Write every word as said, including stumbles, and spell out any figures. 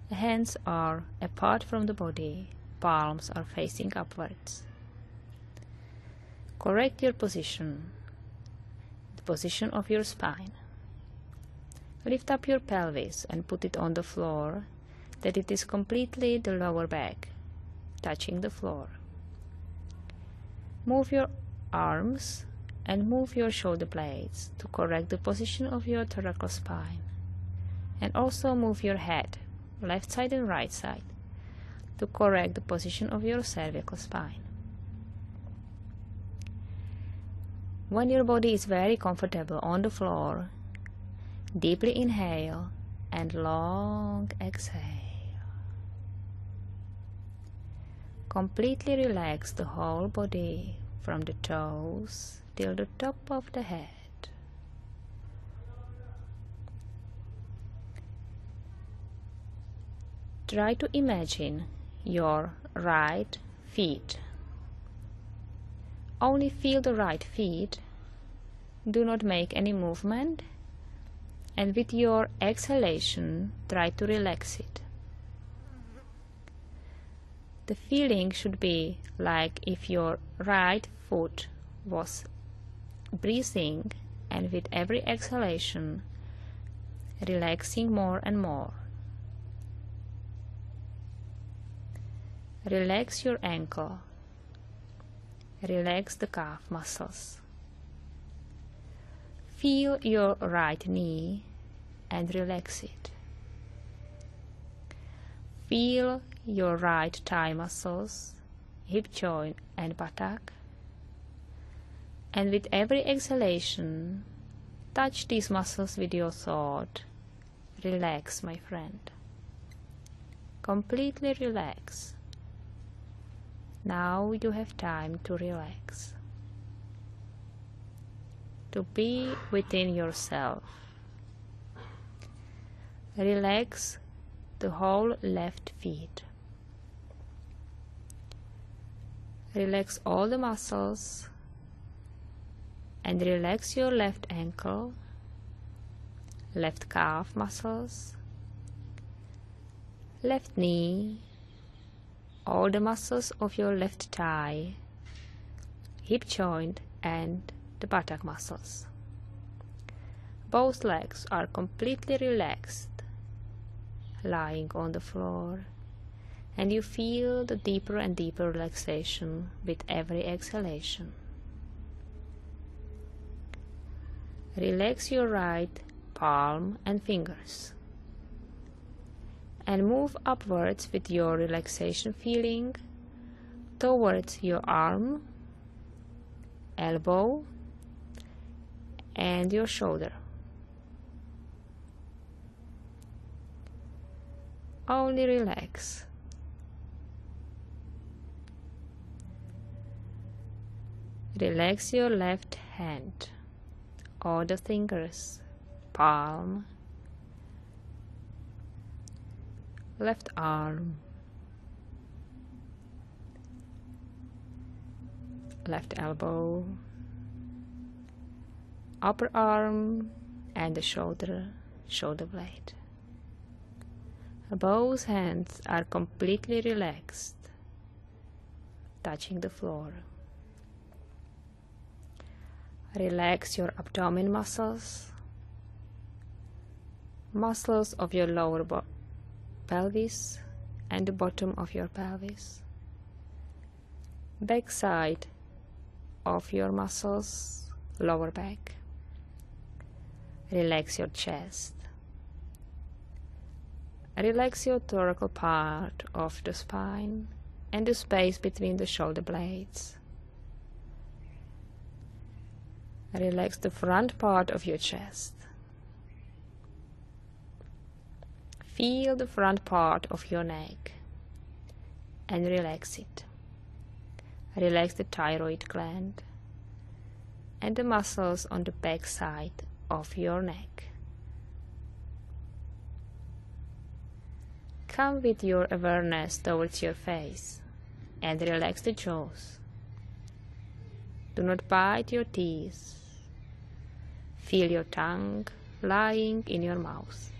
The hands are apart from the body, palms are facing upwards. Correct your position, the position of your spine. Lift up your pelvis and put it on the floor, that it is completely the lower back, touching the floor. Move your arms and move your shoulder blades to correct the position of your thoracic spine. And also move your head, left side and right side, to correct the position of your cervical spine. When your body is very comfortable on the floor, deeply inhale and long exhale. Completely relax the whole body from the toes till the top of the head. Try to imagine your right feet. Only feel the right feet. Do not make any movement. And with your exhalation, try to relax it. The feeling should be like if your right foot was breathing, and with every exhalation, relaxing more and more. Relax your ankle. Relax the calf muscles. Feel your right knee and relax it. Feel your right thigh muscles, hip joint and buttock. And with every exhalation, touch these muscles with your thought. Relax, my friend. Completely relax. Now you have time to relax. To be within yourself. Relax the whole left feet. Relax all the muscles and relax your left ankle, left calf muscles, left knee, all the muscles of your left thigh, hip joint and the buttock muscles. Both legs are completely relaxed, lying on the floor, and you feel the deeper and deeper relaxation with every exhalation. Relax your right palm and fingers, and move upwards with your relaxation feeling towards your arm, elbow, and your shoulder. Only relax. Relax your left hand, all the fingers, palm, left arm, left elbow, upper arm and the shoulder, shoulder blade. Both hands are completely relaxed, touching the floor. Relax your abdomen muscles, muscles of your lower pelvis and the bottom of your pelvis, back side of your muscles, lower back. Relax your chest. Relax your thoracic part of the spine and the space between the shoulder blades. Relax the front part of your chest. Feel the front part of your neck and relax it. Relax the thyroid gland and the muscles on the back side of your neck. Come with your awareness towards your face and relax the jaws. Do not bite your teeth. Feel your tongue lying in your mouth.